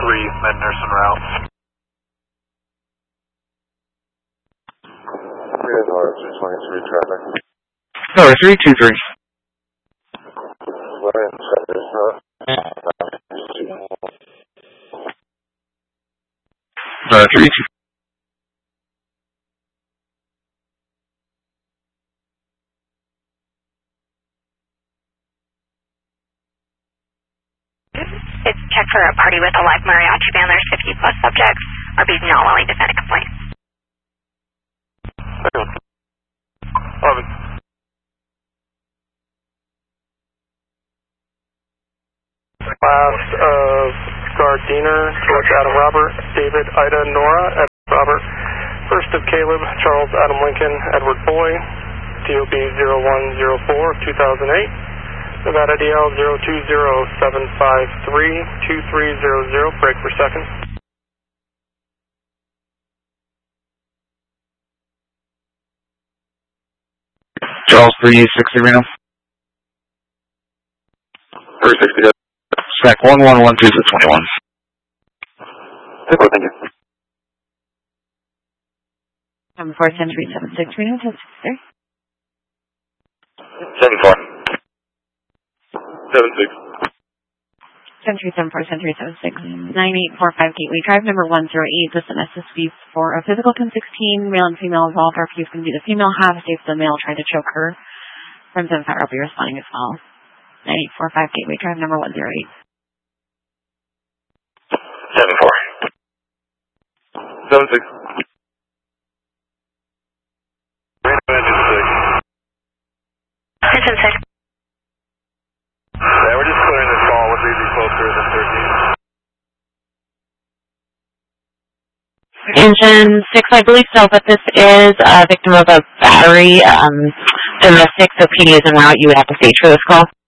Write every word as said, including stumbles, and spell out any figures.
three, med nurse en route. three twenty-three traffic. No, three two three. No, three two. It's check for a party with a live mariachi band. There's fifty plus subjects. R B's not willing to send a complaint. eleven. Class of Gardiner, George Adam Robert, David Ida Nora, Edward Robert. First of Caleb, Charles Adam Lincoln, Edward Boy, D O B zero one zero four, two thousand eight. Nevada D L zero two zero seven five three two three zero zero, break per second. Charles three sixty Reno. three sixty. Stack one one one two to twenty-one. Thank you. Number four, Century seven six Reno, test three. seven four. seven six. Century seven four, Century seven six, nine eight four five Gateway Drive, number one zero eight. This is an S S B for a physical ten sixteen, male and female involved. R P is going to be the female half, safe the male trying to choke her. From seven five, I'll be responding as well. nine eight four five Gateway Drive, number one zero eight. seven four. seven six. Engine six. Yeah, we're just clearing this call with easy closer than thirteen. Engine six, I believe so, but this is a victim of a battery, um, domestic, so P D is en route. You would have to stage for this call.